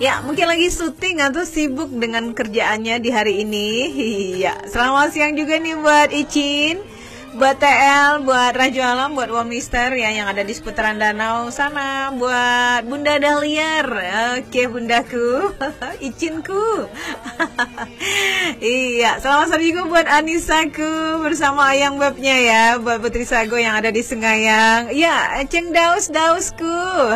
Ya, mungkin lagi syuting atau sibuk dengan kerjaannya di hari ini. Iya, selamat siang juga nih buat Icin, buat TL, buat Rajo Alam, buat Wah Mister ya, yang ada di seputaran danau sana, buat Bunda Dahliar. Oke, bundaku, Icinku. Iya, selamat sore juga buat Anisaku bersama Ayang Webnya ya, buat Putri Sago yang ada di Sengayang. Ya, Ceng Daus-dausku.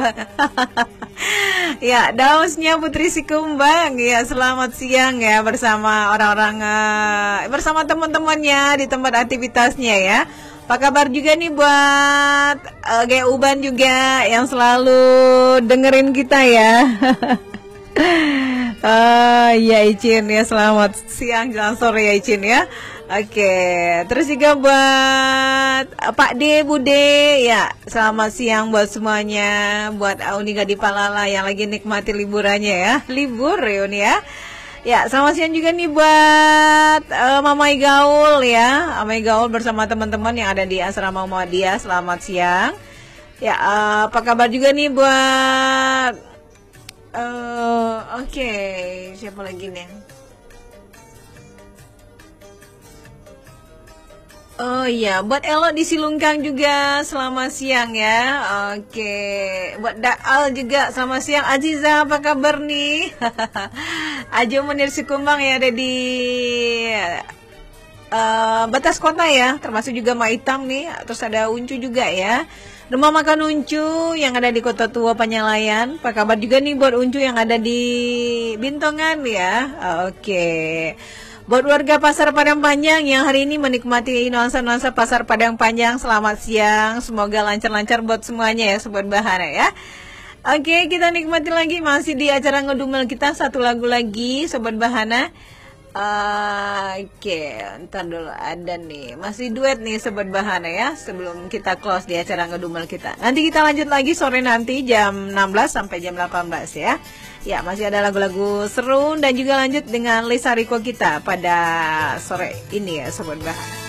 Ya, dausnya Putri Sikumbang. Ya, selamat siang ya bersama orang-orang bersama teman-temannya di tempat aktivitasnya ya. Apa kabar juga nih buat kayak Uban juga yang selalu dengerin kita ya. Ya Icin ya, selamat siang jalan sore ya Icin ya. Oke, terus juga buat Pak D, Bude ya, selamat siang buat semuanya. Buat Aunika di Palala yang lagi nikmati liburannya ya, libur Reuni ya. Ya, selamat siang juga nih buat Mamai Gaul ya, Mamai Gaul bersama teman-teman yang ada di Asrama Muhammadiyah. Selamat siang. Ya, apa kabar juga nih buat oke, siapa lagi nih? Oh iya, buat Elo di Silungkang juga selamat siang ya. Oke, buat Daal juga selamat siang. Aziza apa kabar nih? Ajo Menir Sikumbang ya, ada di batas kota ya, termasuk juga Maitam nih. Terus ada Uncu juga ya, rumah makan Uncu yang ada di Kota Tua Panyalayan. Apa kabar juga nih buat Uncu yang ada di Bintongan ya. Oke. Buat warga Pasar Padang Panjang yang hari ini menikmati nuansa-nuansa Pasar Padang Panjang, selamat siang. Semoga lancar-lancar buat semuanya ya, Sobat Bahana ya. Oke, kita nikmati lagi masih di acara ngedumel kita, satu lagu lagi Sobat Bahana. Oke, ntar dulu ada nih, masih duet nih Sobat Bahana ya, sebelum kita close di acara ngedumel kita. Nanti kita lanjut lagi sore nanti jam 16 sampai jam 18 ya. Ya, masih ada lagu-lagu seru dan juga lanjut dengan Lisa Riko kita pada sore ini ya Sobat Bahana.